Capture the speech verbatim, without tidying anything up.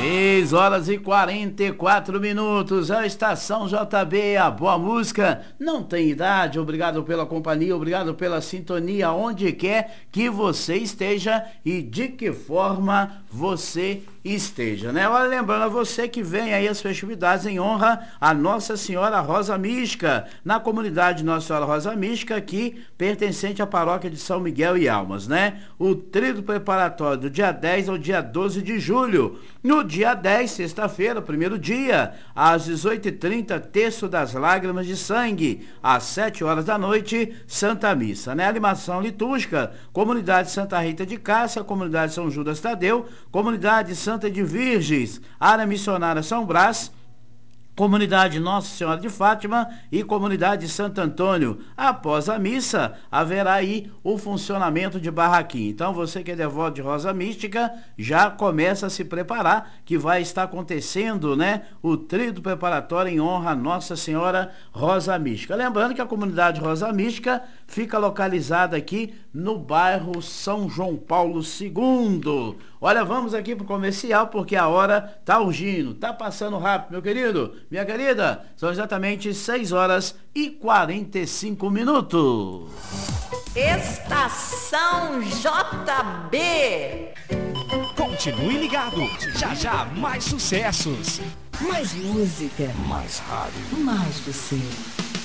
seis horas e quarenta e quatro minutos, a estação J B, a boa música não tem idade. Obrigado pela companhia, obrigado pela sintonia, onde quer que você esteja e de que forma você esteja, né? Olha, lembrando a você que vem aí as festividades em honra a Nossa Senhora Rosa Mística, na comunidade Nossa Senhora Rosa Mística, aqui pertencente à paróquia de São Miguel e Almas, né? O tríduo preparatório do dia dez ao dia doze de julho. No dia dez, sexta-feira, primeiro dia, às dezoito e trinta, Terço das Lágrimas de Sangue, às sete horas da noite, Santa Missa, né? Animação litúrgica, comunidade Santa Rita de Cássia, comunidade São Judas Tadeu, comunidade Santa de Virgens, área missionária São Brás, comunidade Nossa Senhora de Fátima e comunidade Santo Antônio. Após a missa, haverá aí o funcionamento de barraquinha. Então, você que é devoto de Rosa Mística, já começa a se preparar, que vai estar acontecendo, né, o tríduo preparatório em honra a Nossa Senhora Rosa Mística. Lembrando que a comunidade Rosa Mística fica localizada aqui no bairro São João Paulo segundo. Olha, vamos aqui pro comercial, porque a hora tá urgindo, tá passando rápido, meu querido, minha querida. São exatamente seis horas e quarenta e cinco minutos. Estação J B. Continue ligado, já já mais sucessos. Mais música. Mais rádio. Mais você.